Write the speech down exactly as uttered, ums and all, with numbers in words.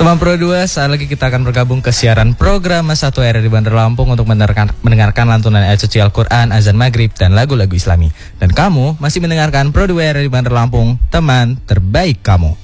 Teman Pro dua, saat lagi kita akan bergabung ke siaran program satu R R I Bandar Lampung untuk mendengarkan, mendengarkan lantunan ayat suci Al-Quran, azan maghrib, dan lagu-lagu Islami. Dan kamu masih mendengarkan Pro dua R R I Bandar Lampung, teman terbaik kamu.